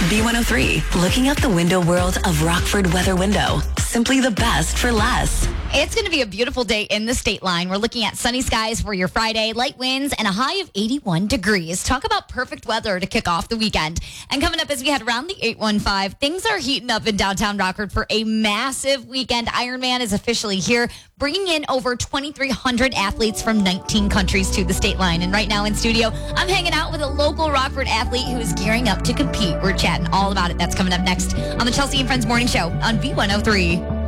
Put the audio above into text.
B103, looking out the window world of Rockford Weather Window. Simply the best for less. It's going to be a beautiful day in the state line. We're looking at sunny skies for your Friday, light winds, and a high of 81 degrees. Talk about perfect weather to kick off the weekend. And coming up as we head around the 815, things are heating up in downtown Rockford for a massive weekend. Ironman is officially here, bringing in over 2,300 athletes from 19 countries to the state line. And right now in studio, I'm hanging out with a local Rockford athlete who is gearing up to compete. We're chatting all about it. That's coming up next on the Chelsea and Friends Morning Show on B103.